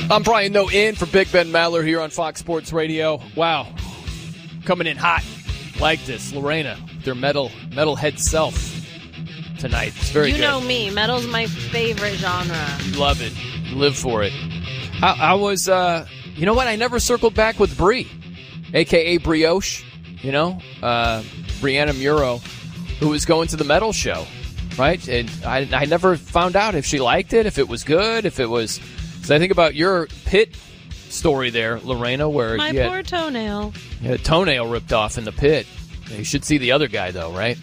I'm Brian Noe in for Big Ben Maller here on Fox Sports Radio. Wow. Coming in hot like this. Lorena, their metalhead self tonight. It's very good. You know me. Metal's my favorite genre. Love it. Live for it. I was, you know what? I never circled back with Brie, a.k.a. Brioche, Brianna Muro, who was going to the metal show, right? And I never found out if she liked it, if it was good, if it was... So I think about your pit story there, Lorena, where my you poor toenail. You had a toenail ripped off in the pit. You should see the other guy, though, right?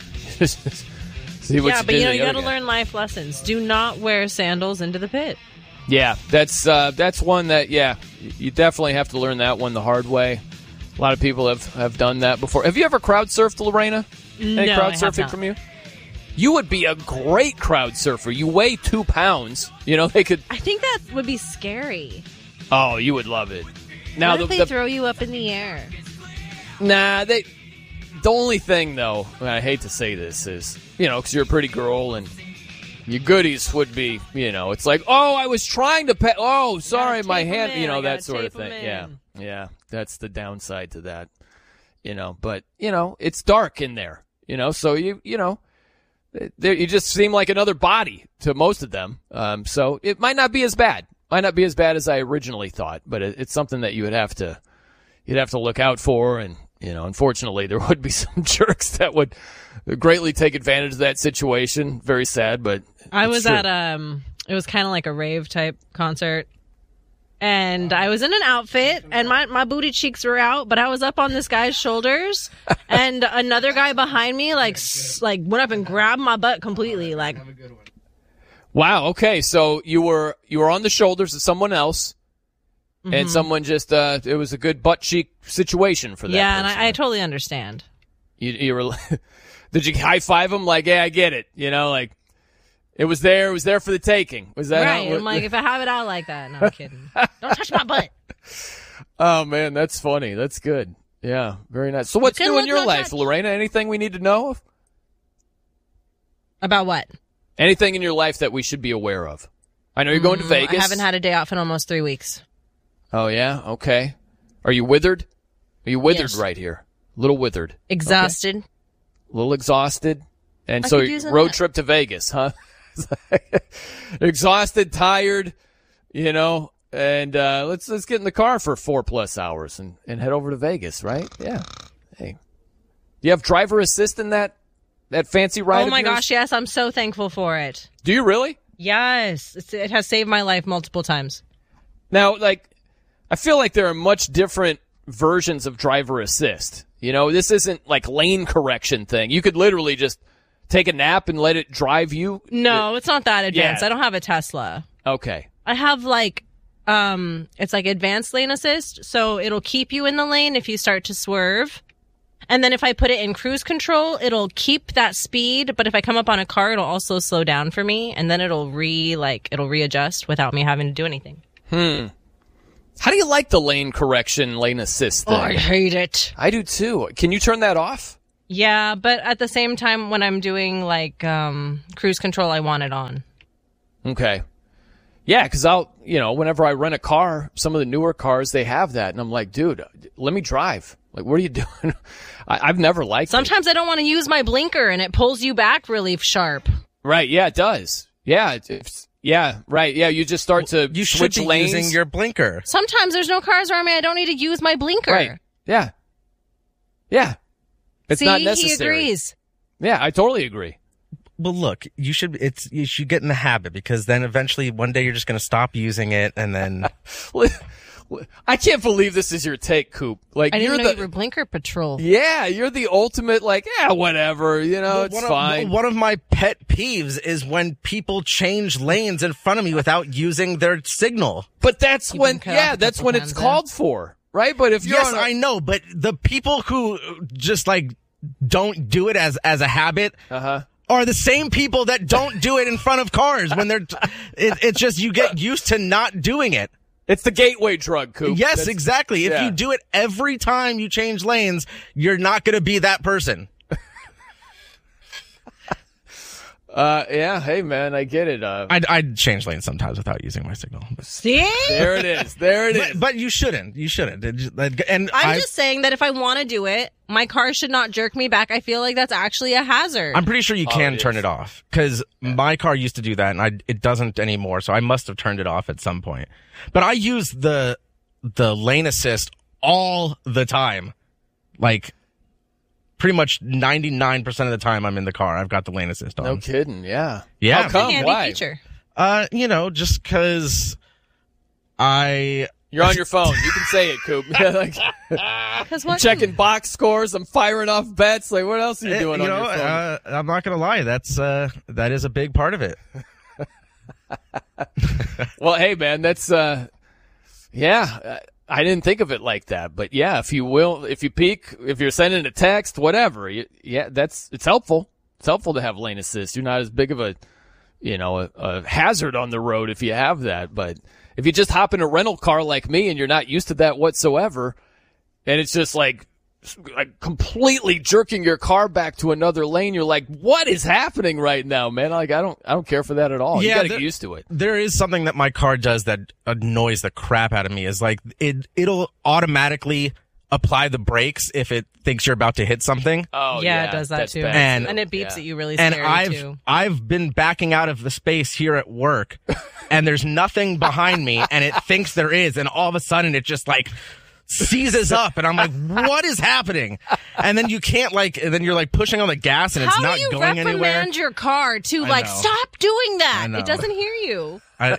See what but you got to guy. learn life lessons. Do not wear sandals into the pit. Yeah, that's one that, you definitely have to learn that one the hard way. A lot of people have done that before. Have you ever crowd surfed, Lorena? Any No, crowd I have surfing not. from you? You would be a great crowd surfer. You weigh 2 pounds. They could... I think that would be scary. Oh, you would love it. Now, What if they throw you up in the air? The only thing, though, and I hate to say this, is, because you're a pretty girl and your goodies would be, it's like, oh, I was trying to pet, oh, sorry, my hand, that sort of thing. Yeah, that's the downside to that, but, it's dark in there, so you just seem like another body to most of them. So it might not be as bad. Might not be as bad as I originally thought, but it's something that you'd have to look out for. And, unfortunately, there would be some jerks that would greatly take advantage of that situation. Very sad, but I was true. at it was kind of like a rave type concert. And I was in an outfit, and my booty cheeks were out, but I was up on this guy's shoulders, and another guy behind me, like went up and grabbed my butt completely, like. Wow. Okay. So you were on the shoulders of someone else, and someone just it was a good butt cheek situation for that. Yeah, person. and I totally understand. You were. Did you high five him? Like, yeah, I get it. Like. It was there for the taking. Was that right? how I'm like, if I have it out like that, no, I'm kidding. Don't touch my butt. Oh man, that's funny. That's good. Yeah, very nice. So what's new in your life, Lorena? Anything we need to know of? About what? Anything in your life that we should be aware of? I know you're going to Vegas. I haven't had a day off in almost 3 weeks. Oh yeah, okay. Are you withered? Are you withered Yes. right here? A little withered. Exhausted. Okay. A little exhausted. And I so could use a road nut. trip to Vegas, huh? Exhausted, tired, and let's get in the car for 4+ hours and head over to Vegas, right? Yeah. Hey, do you have driver assist in that fancy ride? Oh my of yours? gosh, yes, I'm so thankful for it. Do you really? Yes, it has saved my life multiple times. Now, I feel like there are much different versions of driver assist. This isn't like lane correction thing. You could literally just take a nap and let it drive you. No, it's not that advanced. Yeah. I don't have a Tesla. Okay. I have it's like advanced lane assist, so it'll keep you in the lane if you start to swerve. And then if I put it in cruise control, it'll keep that speed, but if I come up on a car, it'll also slow down for me, and then it'll readjust without me having to do anything. How do you like the lane correction, lane assist thing? Oh, I hate it. I do too. Can you turn that off? Yeah, but at the same time, when I'm doing cruise control, I want it on. Okay. Yeah, because whenever I rent a car, some of the newer cars, they have that. And I'm like, dude, let me drive. Like, what are you doing? I've never liked it. Sometimes I don't want to use my blinker, and it pulls you back really sharp. Right, yeah, it does. Yeah, yeah, right. Yeah, you just start to You should switch be lanes. using your blinker. Sometimes there's no cars around me. I don't need to use my blinker. Right. Yeah. Yeah. It's See, not necessary. he agrees. Yeah, I totally agree. Well, look, you should get in the habit, because then eventually one day you're just going to stop using it, and then I can't believe this is your take, Coop. Like, I didn't you're know you were blinker patrol. Yeah, you're the ultimate, whatever, it's fine. One of my pet peeves is when people change lanes in front of me without using their signal. But that's You've when, been cut off a that's couple when it's times, called for, right? But if you're Yes, I know, but the people who just don't do it as a habit are the same people that don't do it in front of cars when they're. It's just you get used to not doing it. It's the gateway drug, Coop. Yes, exactly. If you do it every time you change lanes, you're not going to be that person. Yeah. Hey, man, I get it. I'd change lanes sometimes without using my signal. See? There it is. There it is. But you shouldn't. You shouldn't. And I'm just saying that if I want to do it, my car should not jerk me back. I feel like that's actually a hazard. I'm pretty sure you can turn it off because my car used to do that and it doesn't anymore. So I must have turned it off at some point. But I use the lane assist all the time. Like pretty much 99% of the time I'm in the car, I've got the lane assist on. No kidding. Yeah. Yeah. How come? Handy Why? feature. Just because You're on your phone. You can say it, Coop. Like, Because what? checking box scores. I'm firing off bets. Like, what else are you doing on your phone? I'm not gonna lie. That is a big part of it. Well, hey, man, that's yeah. I didn't think of it like that, but yeah, if you peek, if you're sending a text, whatever, it's helpful. It's helpful to have lane assist. You're not as big of a hazard on the road if you have that. But if you just hop in a rental car like me and you're not used to that whatsoever, and it's just like completely jerking your car back to another lane, you're like, what is happening right now, man? Like, I don't care for that at all. Yeah, you got to get used to it. There is something that my car does that annoys the crap out of me. Is like it'll automatically apply the brakes if it thinks you're about to hit something. Oh Yeah, it does that that's too. bad. And it beeps at you really And scary too. I've been backing out of the space here at work, and there's nothing behind me, and it thinks there is, and all of a sudden it just like seizes up, and I'm like, what is happening? And then you can't and then you're like pushing on the gas, and it's How not do you going anywhere. reprimand your car to I like know. stop doing that? I know. It doesn't hear you. But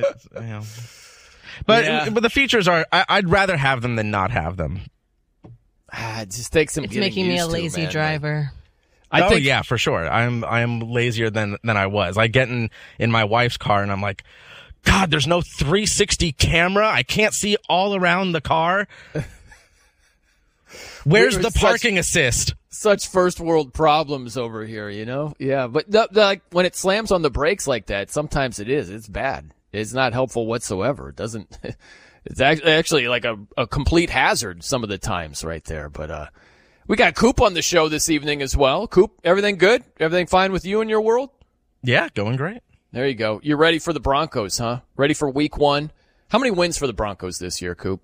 the features are, I'd rather have them than not have them. It just takes some It's getting making me a used to, lazy man. driver. I think, Yeah, for sure. I am lazier than I was. I get in my wife's car and I'm like, God, there's no 360 camera. I can't see all around the car. Where's We're the parking assist? such first world problems over here, you know? Yeah, but like when it slams on the brakes like that, sometimes it's bad. It's not helpful whatsoever. It doesn't, it's actually like a complete hazard some of the times right there. But, we got Coop on the show this evening as well. Coop, everything good? Everything fine with you in your world? Yeah, going great. There you go. You're ready for the Broncos, huh? Ready for week 1? How many wins for the Broncos this year, Coop?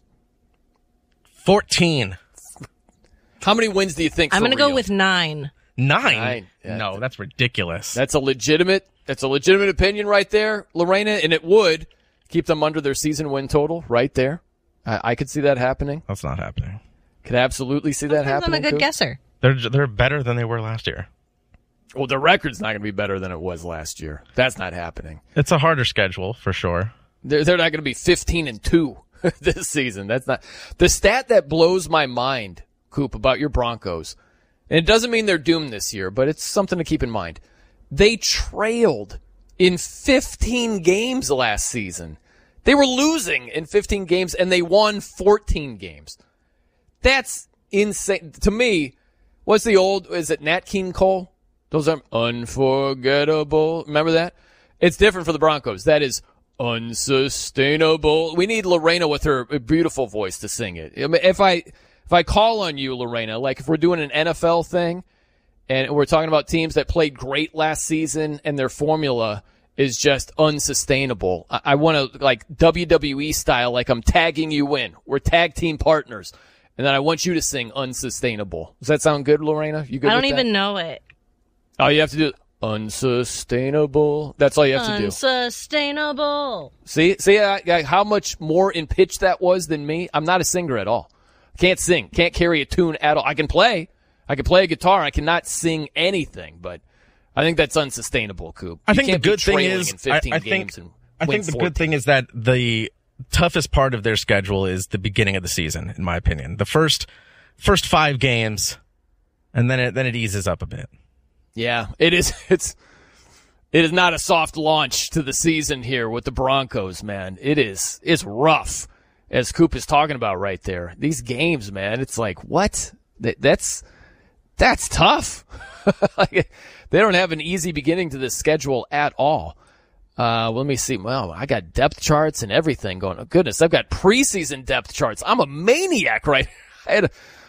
14. How many wins do you think? I'm going going to go with 9. 9? Yeah. No, that's ridiculous. That's a legitimate opinion right there, Lorena, and it would keep them under their season win total right there. I could see that happening. That's not happening. Could absolutely see that happening. I'm a good Coop. guesser. They're better than they were last year. Well, their record's not going to be better than it was last year. That's not happening. It's a harder schedule for sure. They're not going to be 15-2 this season. That's not the stat that blows my mind, Coop, about your Broncos. And it doesn't mean they're doomed this year, but it's something to keep in mind. They trailed in 15 games last season. They were losing in 15 games, and they won 14 games. That's insane. To me, what's the old, is it Nat King Cole? Those are unforgettable. Remember that? It's different for the Broncos. That is unsustainable. We need Lorena with her beautiful voice to sing it. I mean, if I call on you, Lorena, like if we're doing an NFL thing and we're talking about teams that played great last season and their formula is just unsustainable, I want to, like WWE style, like I'm tagging you in. We're tag team partners. And then I want you to sing Unsustainable. Does that sound good, Lorena? You good I don't with that? even know it. Oh, you have to do unsustainable. That's all you have to do. Unsustainable. See how much more in pitch that was than me? I'm not a singer at all. Can't sing. Can't carry a tune at all. I can play a guitar. I cannot sing anything, but I think that's unsustainable, Coop. I You think the can't be good thing trailing is, in 15 I games think, and I win think the 14. good thing is that the toughest part of their schedule is the beginning of the season, in my opinion. The first 5 games, and then it eases up a bit. Yeah, it is. It is not a soft launch to the season here with the Broncos, man. It's rough, as Coop is talking about right there. These games, man, it's like, what? That's tough. Like, they don't have an easy beginning to this schedule at all. Let me see. Well, I got depth charts and everything going. Oh, goodness, I've got preseason depth charts. I'm a maniac, right?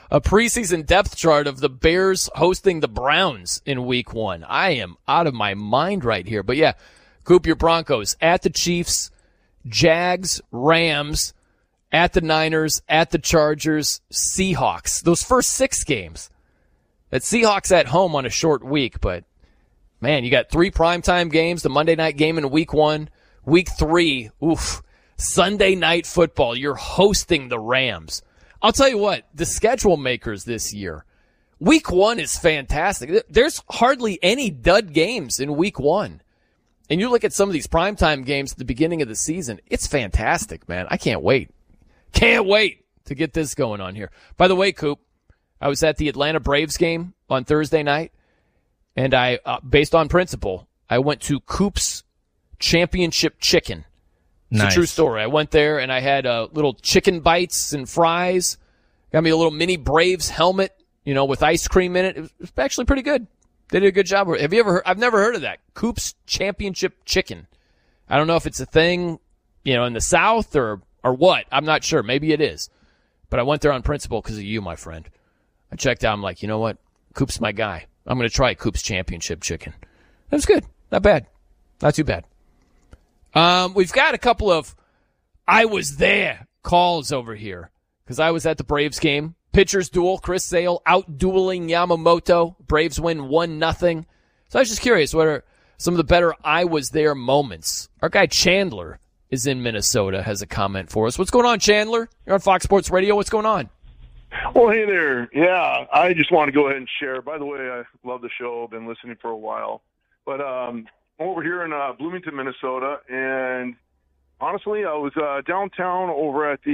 a preseason depth chart of the Bears hosting the Browns in week 1. I am out of my mind right here. But yeah, Coop, your Broncos at the Chiefs, Jags, Rams, at the Niners, at the Chargers, Seahawks. Those first 6 games. That Seahawks at home on a short week, but man, you got 3 primetime games, the Monday night game in week 1, week 3, Sunday night football. You're hosting the Rams. I'll tell you what, the schedule makers this year, week 1 is fantastic. There's hardly any dud games in week 1. And you look at some of these primetime games at the beginning of the season, it's fantastic, man. I can't wait. Can't wait to get this going on here. By the way, Coop, I was at the Atlanta Braves game on Thursday night, and I, based on principle, I went to Coop's Championship Chicken. It's a true story. I went there, and I had little chicken bites and fries. Got me a little mini Braves helmet, with ice cream in it. It was actually pretty good. They did a good job. Have you ever heard? I've never heard of that. Coop's Championship Chicken. I don't know if it's a thing, in the South or what. I'm not sure. Maybe it is. But I went there on principle because of you, my friend. I checked out. I'm like, you know what? Coop's my guy. I'm going to try Coop's Championship Chicken. That was good. Not bad. Not too bad. We've got a couple of I was there calls over here because I was at the Braves game. Pitchers duel. Chris Sale out-dueling Yamamoto. Braves win 1-0. So I was just curious, what are some of the better I was there moments? Our guy Chandler is in Minnesota, has a comment for us. What's going on, Chandler? You're on Fox Sports Radio. What's going on? Well, hey there. Yeah, I just want to go ahead and share. By the way, I love the show. I've been listening for a while. But I'm over here in Bloomington, Minnesota, and honestly, I was downtown over at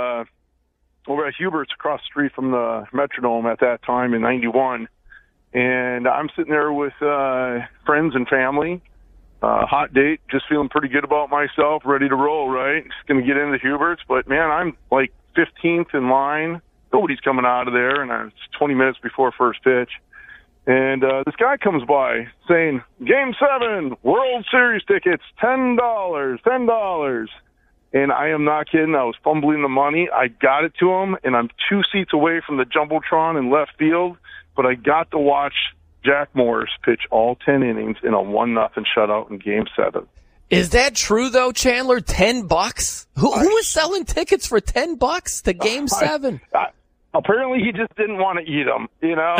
Hubert's across the street from the Metrodome at that time in 91. And I'm sitting there with friends and family, hot date, just feeling pretty good about myself, ready to roll, right? Just going to get into Hubert's. But, man, I'm like 15th in line. Nobody's coming out of there, and it's 20 minutes before first pitch. And this guy comes by saying, Game 7, World Series tickets, $10. And I am not kidding. I was fumbling the money. I got it to him, and I'm 2 seats away from the Jumbotron in left field, but I got to watch Jack Morris pitch all 10 innings in a 1-0 shutout in Game 7. Is that true, though, Chandler? $10? Who is selling tickets for $10 to Game 7? Apparently, he just didn't want to eat them.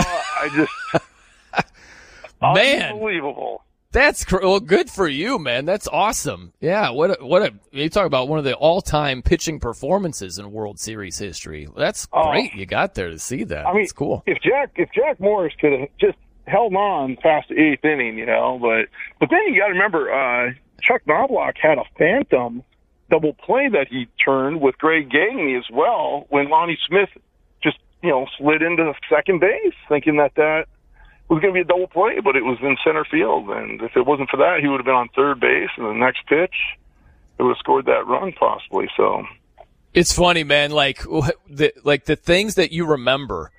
Man, unbelievable. That's well, good for you, man. That's awesome. Yeah, you talk about one of the all-time pitching performances in World Series history. That's great. You got there to see that. I mean, it's cool. If Jack Morris could have just held on past the 8th inning, but then you got to remember, Chuck Knobloch had a phantom double play that he turned with Greg Gagne as well when Lonnie Smith just slid into the second base, thinking that was going to be a double play, but it was in center field. And if it wasn't for that, he would have been on third base, and the next pitch, it would have scored that run possibly. So it's funny, man. Like the things that you remember.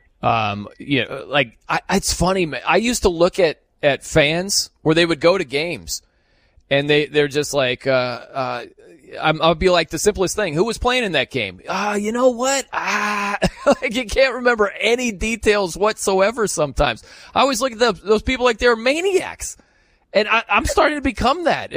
It's funny, man. I used to look at fans where they would go to games, and they're just like, I'll be like the simplest thing. Who was playing in that game? You know what? Like you can't remember any details whatsoever sometimes. I always look at those people like they're maniacs. And I'm starting to become that.